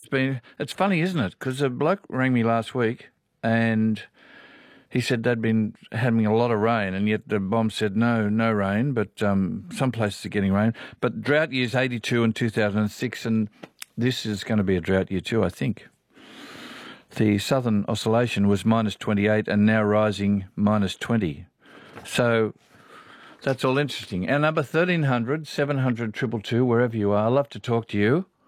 It's funny, isn't it? Because a bloke rang me last week and he said they'd been having a lot of rain, and yet the bomb said no rain, but some places are getting rain. But drought years 82 and 2006, and this is going to be a drought year too, I think. The Southern Oscillation was -28 and now rising -20. So that's all interesting. Our number 1300 700 222, wherever you are. I'd love to talk to you.